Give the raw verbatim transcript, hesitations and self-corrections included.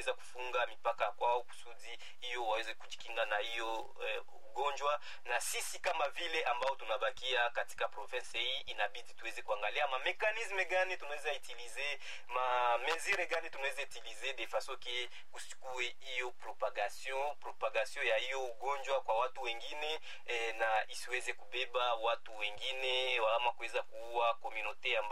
kuweza kufunga mipaka kwao kusudi hiyo waweze kujikinga na hiyo eh, ugonjwa. Na sisi kama vile ambao tunabakia katika province hii inabidi tuweze kuangalia ma mekanisme gani tunaweza utiliser, ma mesure gani tunaweza utiliser de façon que kusikue hiyo propagation propagation ya hiyo ugonjwa kwa watu wengine eh, na isiweze kubeba watu wengine ama kuweza kuua community